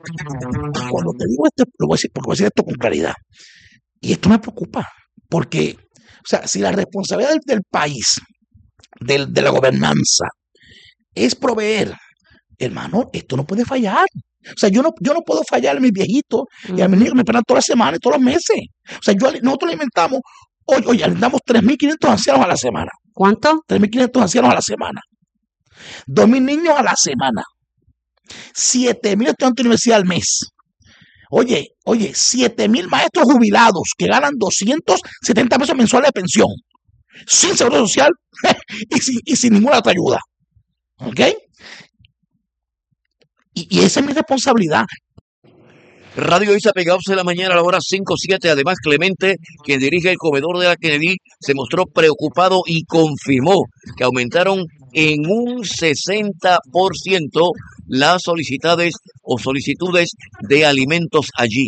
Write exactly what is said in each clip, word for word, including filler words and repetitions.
Cuando te digo esto, lo voy a decir, porque voy a decir esto con claridad. Y esto me preocupa, porque, o sea, si la responsabilidad del, del país, del, de la gobernanza, es proveer, hermano, esto no puede fallar. O sea, yo no, yo no puedo fallar a mis viejitos y a mis niños que me esperan todas las semanas y todos los meses. O sea, yo, nosotros alimentamos, oye, oye alimentamos tres mil quinientos ancianos a la semana. ¿Cuánto? tres mil quinientos ancianos a la semana. dos mil niños a la semana. siete mil estudiantes de universidad al mes. Oye, oye, siete mil maestros jubilados que ganan doscientos setenta pesos mensuales de pensión, sin seguro social y, sin, y sin ninguna otra ayuda. ¿Ok? Y, y esa es mi responsabilidad. Radio Isa pegados en la mañana a la hora cinco siete. Además, Clemente, quien dirige el comedor de la Kennedy, se mostró preocupado y confirmó que aumentaron en un sesenta por ciento las solicitudes o solicitudes de alimentos allí.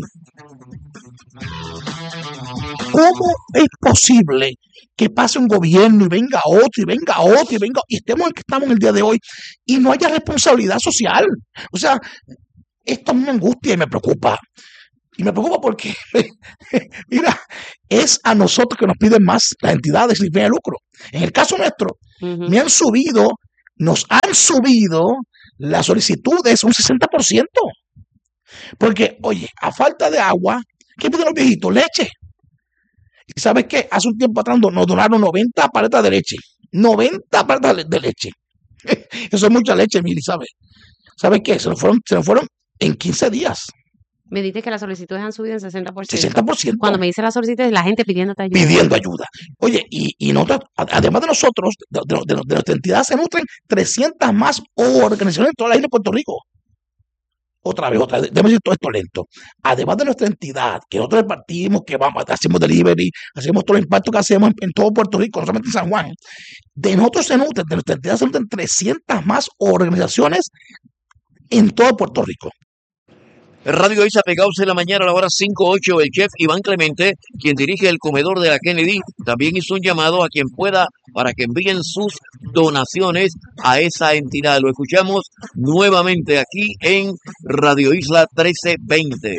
¿Cómo es posible que pase un gobierno y venga otro y venga otro y venga y estemos en que estamos en el día de hoy y no haya responsabilidad social? O sea, esto me angustia y me preocupa. Y me preocupa porque, mira, es a nosotros que nos piden más las entidades sin fin de lucro. En el caso nuestro, uh-huh. me han subido, nos han subido las solicitudes un sesenta por ciento. Porque, oye, a falta de agua, ¿qué piden los viejitos? Leche. ¿Y sabes qué? Hace un tiempo atrás nos donaron noventa paletas de leche. noventa paletas de leche. Eso es mucha leche, Mili, ¿sabes? ¿Sabes qué? Se nos fueron, se nos fueron en quince días. Me dices que las solicitudes han subido en sesenta por ciento. sesenta por ciento. Cuando me dice las solicitudes, la gente pidiéndote ayuda. Pidiendo ayuda. Oye, y, y nosotros, además de nosotros, de, de, de, de nuestra entidad, se nutren trescientas más organizaciones en toda la isla de Puerto Rico. Otra vez, otra vez, déjame decir todo esto lento. Además de nuestra entidad, que nosotros repartimos, que vamos, hacemos delivery, hacemos todo el impacto que hacemos en, en todo Puerto Rico, no solamente en San Juan, de nosotros se nutren, de nuestra entidad se nutren trescientas más organizaciones en todo Puerto Rico. Radio Isa pegados en la mañana a la hora cinco ocho. El chef Iván Clemente, quien dirige el comedor de la Kennedy, también hizo un llamado a quien pueda para que envíen sus donaciones a esa entidad. Lo escuchamos nuevamente aquí en Radio Isla trece veinte.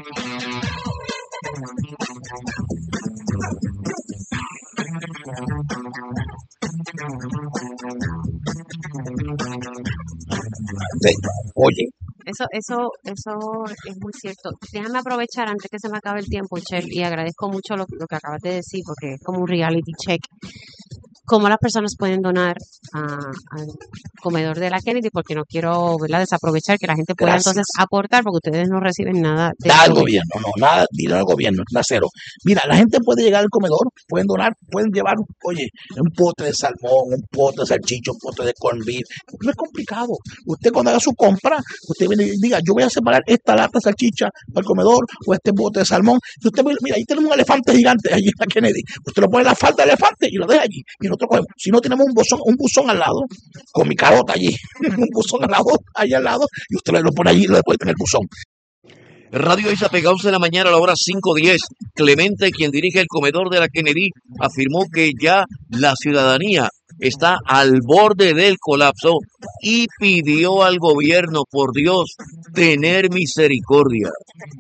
Sí. Oye, Eso, eso, eso es muy cierto. Déjame aprovechar antes que se me acabe el tiempo, Chef, y agradezco mucho lo, lo que acabas de decir, porque es como un reality check. Cómo las personas pueden donar al comedor de la Kennedy, porque no quiero, ¿verdad?, desaprovechar que la gente pueda Gracias. Entonces aportar, porque ustedes no reciben nada. De nada del gobierno, no, nada, dinero del gobierno, nada cero. Mira, la gente puede llegar al comedor, pueden donar, pueden llevar, oye, un pote de salmón, un pote de salchicho, un pote de corned beef. No es complicado. Usted cuando haga su compra, usted viene y diga, yo voy a separar esta lata de salchicha para el comedor o este bote de salmón. Y usted, mira, ahí tenemos un elefante gigante allí en la Kennedy. Usted lo pone en la falda del elefante y lo deja allí. Y nosotros cogemos. Si no, tenemos un buzón, un buzón al lado, con mi carota allí, un buzón al lado, allí al lado, y usted lo pone allí y lo devuelve en el buzón. Radio Isa pegados en la mañana a la hora cinco diez. Clemente, quien dirige el comedor de la Kennedy, afirmó que ya la ciudadanía está al borde del colapso y pidió al gobierno, por Dios, tener misericordia.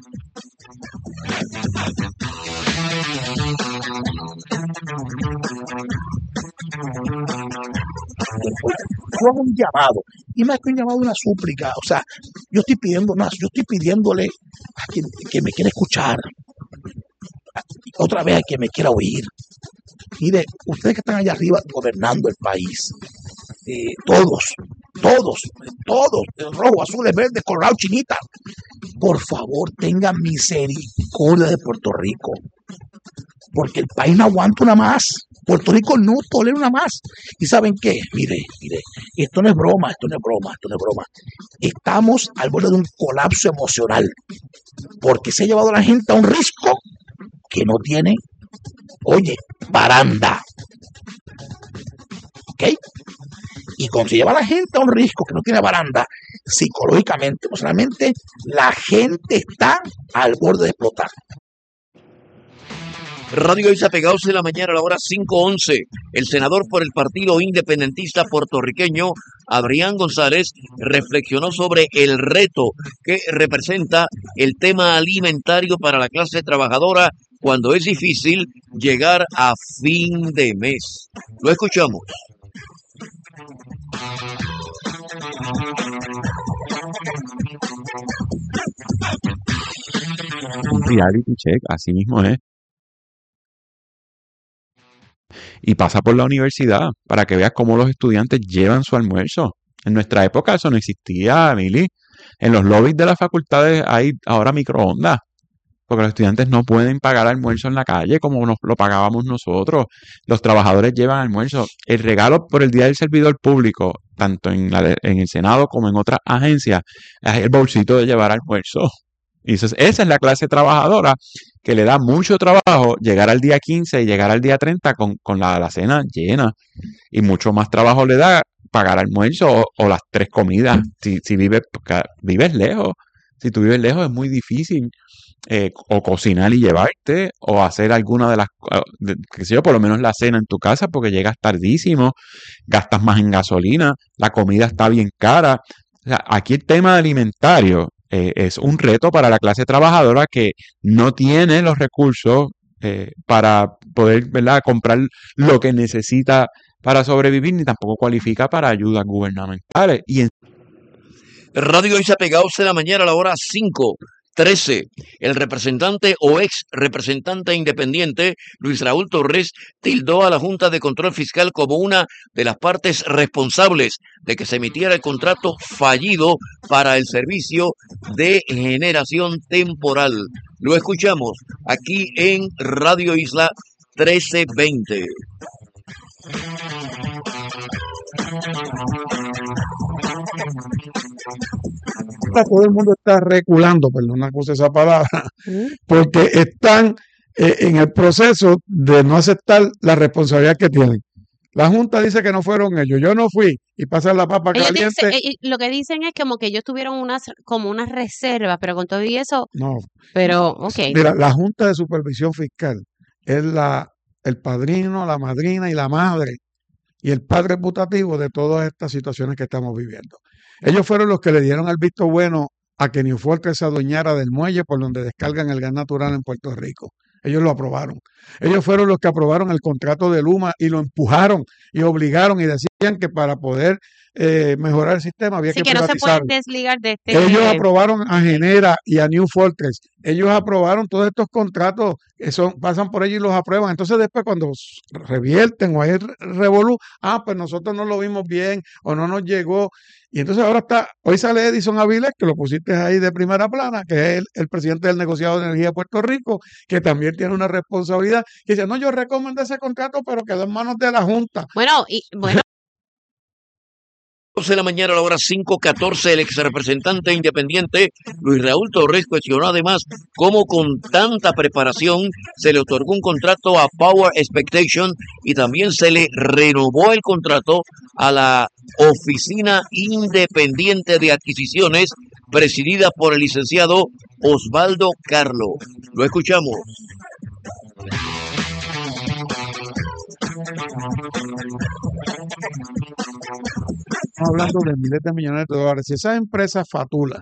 Yo hago un llamado, y más que un llamado, una súplica. O sea, yo estoy pidiendo más, yo estoy pidiéndole a quien que me quiera escuchar, otra vez a quien me quiera oír. Mire, ustedes que están allá arriba gobernando el país, eh, todos, todos, todos, rojo, azules, verdes, colorado, chinita, por favor tengan misericordia de Puerto Rico, porque el país no aguanta una más. Puerto Rico no tolera una más. ¿Y saben qué? Mire, mire, esto no es broma, esto no es broma, esto no es broma. Estamos al borde de un colapso emocional, porque se ha llevado a la gente a un risco que no tiene, oye, baranda. ¿Ok? Y cuando se lleva a la gente a un risco que no tiene baranda, psicológicamente, emocionalmente, la gente está al borde de explotar. Radio Isa Pegados en la mañana a la hora cinco once. El senador por el Partido Independentista puertorriqueño, Adrián González, reflexionó sobre el reto que representa el tema alimentario para la clase trabajadora cuando es difícil llegar a fin de mes. Lo escuchamos. Un reality check, así mismo es. Y pasa por la universidad para que veas cómo los estudiantes llevan su almuerzo. En nuestra época eso no existía, Mili. En los lobbies de las facultades hay ahora microondas, porque los estudiantes no pueden pagar almuerzo en la calle como nos lo pagábamos nosotros. Los trabajadores llevan almuerzo. El regalo por el Día del Servidor Público, tanto en, la, en el Senado como en otras agencias, es el bolsito de llevar almuerzo. Y esa es la clase trabajadora que le da mucho trabajo llegar al día quince y llegar al día treinta con, con la alacena llena. Y mucho más trabajo le da pagar almuerzo o, o las tres comidas. Si, si vives, vives lejos, si tú vives lejos es muy difícil eh, o cocinar y llevarte o hacer alguna de las, de, qué sé yo, por lo menos la cena en tu casa porque llegas tardísimo, gastas más en gasolina, la comida está bien cara. O sea, aquí el tema alimentario Eh, es un reto para la clase trabajadora que no tiene los recursos eh, para poder, ¿verdad?, comprar lo que necesita para sobrevivir, ni tampoco cualifica para ayudas gubernamentales. Y en Radio Isa Pegados en la mañana a la hora cinco trece. El representante o ex representante independiente Luis Raúl Torres tildó a la Junta de Control Fiscal como una de las partes responsables de que se emitiera el contrato fallido para el servicio de generación temporal. Lo escuchamos aquí en Radio Isla trece veinte. Todo el mundo está reculando, perdona que use esa palabra, porque están eh, en el proceso de no aceptar la responsabilidad que tienen. La Junta dice que no fueron ellos, yo no fui, y pasan la papa Ellos caliente. dicen- eh, lo que dicen es como que ellos tuvieron unas como unas reservas, pero con todo y eso, No, pero ok. mira, la Junta de Supervisión Fiscal es la, el padrino, la madrina y la madre y el padre putativo de todas estas situaciones que estamos viviendo. Ellos fueron los que le dieron el visto bueno a que New Fortress se adueñara del muelle por donde descargan el gas natural en Puerto Rico. Ellos lo aprobaron. Ellos fueron los que aprobaron el contrato de Luma y lo empujaron y obligaron y decían que para poder eh, mejorar el sistema había Así que que no se pueden privatizarlo. desligar de este. Ellos eh, aprobaron a Genera y a New Fortress. Ellos aprobaron todos estos contratos que son, pasan por ellos y los aprueban. Entonces después cuando s- revierten o hay re- revolú, ah, pues nosotros no lo vimos bien o no nos llegó. Y entonces ahora está, hoy sale Edison Avilés, que lo pusiste ahí de primera plana, que es el, el presidente del negociado de energía de Puerto Rico, que también tiene una responsabilidad, que dice, no, yo recomendé ese contrato, pero quedó en manos de la Junta. Bueno, y bueno, doce de la mañana a la hora cinco catorce, el ex representante independiente Luis Raúl Torres cuestionó además cómo con tanta preparación se le otorgó un contrato a Power Expectation y también se le renovó el contrato a la Oficina Independiente de Adquisiciones presidida por el licenciado Osvaldo Carlo. Lo escuchamos. Estamos hablando de miles de millones de dólares. Si esa empresa fatula,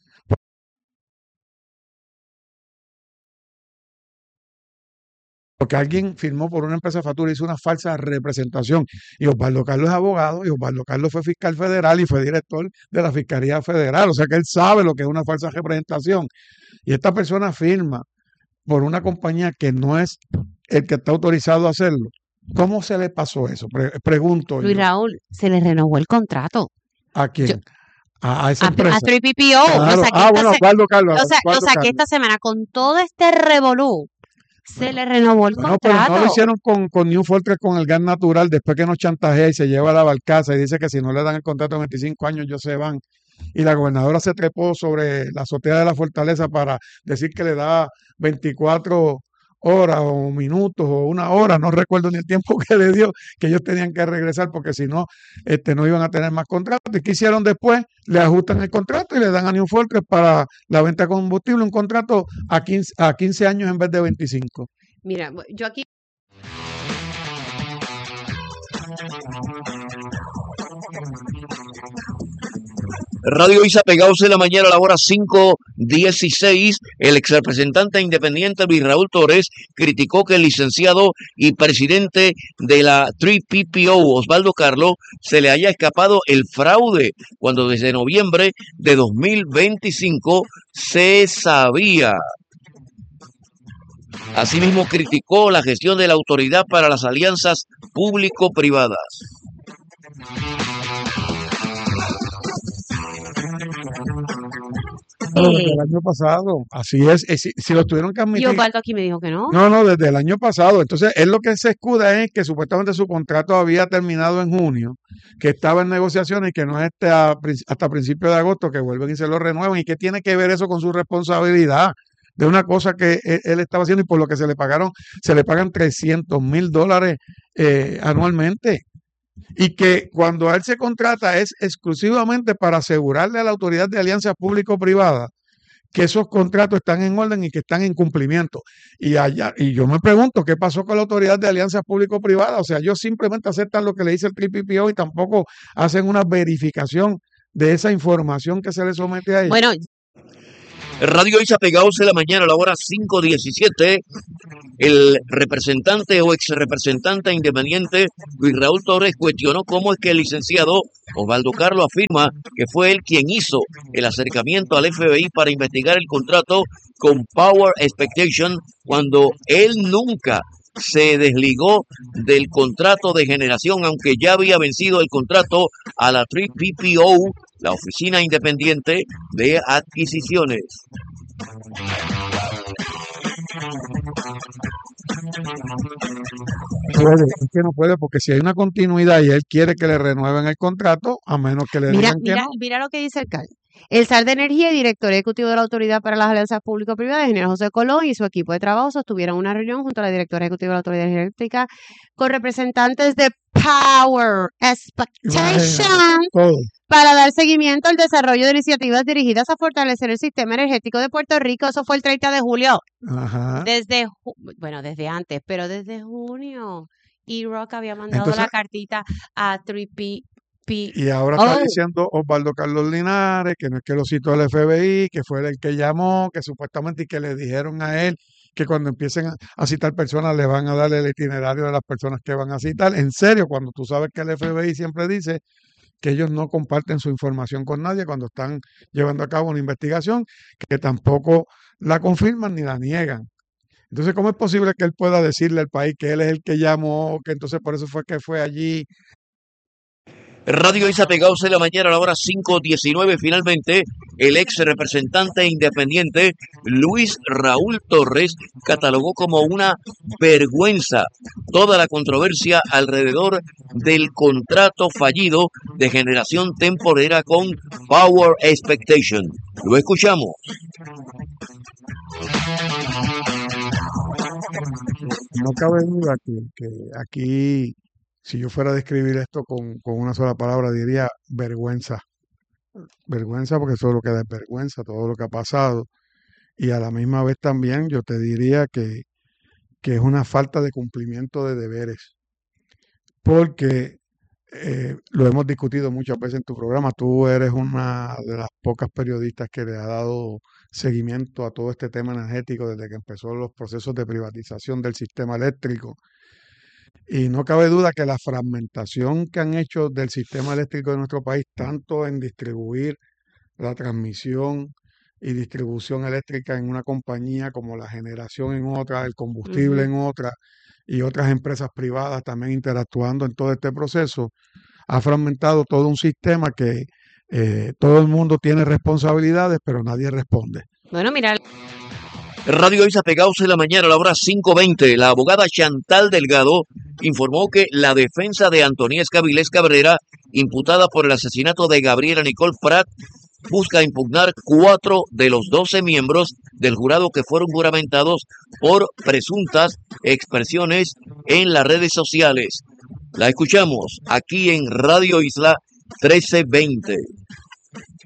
porque alguien firmó por una empresa factura y hizo una falsa representación. Y Osvaldo Carlos es abogado y Osvaldo Carlos fue fiscal federal y fue director de la Fiscalía Federal. O sea que él sabe lo que es una falsa representación. Y esta persona firma por una compañía que no es el que está autorizado a hacerlo. ¿Cómo se le pasó eso? Pre- pregunto Luis yo. Raúl, se le renovó el contrato ¿A quién? Yo- a, a esa a, empresa. a tres P P O. Claro. Lo saqué, Ah, esta, bueno, se- Osvaldo Carlos. o sea, lo Osvaldo saqué Carlos. esta semana con todo este revolú. Se le renovó el Bueno, pero no lo contrato. hicieron con, con New Fortress con el gas natural después que nos chantajea y se lleva a la barcaza y dice que si no le dan el contrato de veinticinco años ellos se van. Y la gobernadora se trepó sobre la azotea de la fortaleza para decir que le da veinticuatro horas o minutos o una hora, no recuerdo ni el tiempo que le dio, que ellos tenían que regresar porque si no, este, no iban a tener más contratos. ¿Y qué hicieron después? Le ajustan el contrato y le dan a New Fortress para la venta de combustible un contrato a quince, a quince años en vez de veinticinco. Mira, yo aquí Radio Isa pegados en la mañana a la hora cinco dieciséis. El ex representante independiente Luis Raúl Torres criticó que el licenciado y presidente de la tres P P O, Osvaldo Carlo, se le haya escapado el fraude cuando desde noviembre de dos mil veinticinco se sabía. Asimismo, criticó la gestión de la autoridad para las alianzas público-privadas. Pero desde el año pasado, así es, es si, si lo tuvieron que y admitir. Osvaldo aquí me dijo que no. No, no, desde el año pasado. Entonces, él lo que se escuda es que supuestamente su contrato había terminado en junio, que estaba en negociaciones y que no es hasta, hasta principios de agosto que vuelven y se lo renuevan. ¿Y qué tiene que ver eso con su responsabilidad? De una cosa que él, él estaba haciendo y por lo que se le pagaron, se le pagan trescientos mil dólares eh, anualmente. Y que cuando a él se contrata es exclusivamente para asegurarle a la autoridad de alianza público-privada que esos contratos están en orden y que están en cumplimiento. Y allá, y yo me pregunto qué pasó con la autoridad de alianzas público-privadas. O sea, ellos simplemente aceptan lo que le dice el tres P P O y tampoco hacen una verificación de esa información que se le somete a ellos. Bueno, Radio Isa pegados en la mañana a la hora cinco diecisiete. El representante o ex representante independiente Luis Raúl Torres cuestionó cómo es que el licenciado Osvaldo Carlo afirma que fue él quien hizo el acercamiento al F B I para investigar el contrato con Power Expectation cuando él nunca se desligó del contrato de generación, aunque ya había vencido el contrato a la tres P P O, la Oficina Independiente de Adquisiciones. Puede, es que no puede, porque si hay una continuidad y él quiere que le renueven el contrato, a menos que le mira, digan que mira, no. mira lo que dice el C A L. El S A R de Energía y director ejecutivo de la Autoridad para las Alianzas Público-Privadas, ingeniero José Colón, y su equipo de trabajo sostuvieron una reunión junto a la directora ejecutiva de la Autoridad Eléctrica con representantes de Power Expectation Todo. para dar seguimiento al desarrollo de iniciativas dirigidas a fortalecer el sistema energético de Puerto Rico. Eso fue el treinta de julio. Ajá. Desde, ju- bueno, desde antes, pero desde junio. E-Rock había mandado Entonces, la cartita a tres P P. y ahora está Oh, diciendo Osvaldo Carlos Linares que no es que lo citó el F B I, que fue el que llamó, que supuestamente y que le dijeron a él que cuando empiecen a, a citar personas le van a dar el itinerario de las personas que van a citar. En serio, cuando tú sabes que el F B I siempre dice que ellos no comparten su información con nadie cuando están llevando a cabo una investigación, que tampoco la confirman ni la niegan. Entonces, ¿cómo es posible que él pueda decirle al país que él es el que llamó, que entonces por eso fue que fue allí? Radio Isa pegados en la mañana a la hora cinco diecinueve. Finalmente, el ex representante independiente Luis Raúl Torres catalogó como una vergüenza toda la controversia alrededor del contrato fallido de generación temporera con Power Expectation. Lo escuchamos. No cabe duda que, que aquí, si yo fuera a describir esto con, con una sola palabra, diría vergüenza. Vergüenza porque eso es lo que da es vergüenza, todo lo que ha pasado. Y a la misma vez también yo te diría que, que es una falta de cumplimiento de deberes. Porque eh, lo hemos discutido muchas veces en tu programa. Tú eres una de las pocas periodistas que le ha dado seguimiento a todo este tema energético desde que empezó los procesos de privatización del sistema eléctrico. Y no cabe duda que la fragmentación que han hecho del sistema eléctrico de nuestro país, tanto en distribuir la transmisión y distribución eléctrica en una compañía, como la generación en otra, el combustible ujú. en otra, y otras empresas privadas también interactuando en todo este proceso, ha fragmentado todo un sistema que eh, todo el mundo tiene responsabilidades, pero nadie responde. Bueno, mira, Radio Isa pegados en la mañana a la hora cinco veinte. La abogada Chantal Delgado informó que la defensa de Antonia Escabilés Cabrera, imputada por el asesinato de Gabriela Nicole Pratt, busca impugnar cuatro de los doce miembros del jurado que fueron juramentados por presuntas expresiones en las redes sociales. La escuchamos aquí en Radio Isla trece veinte.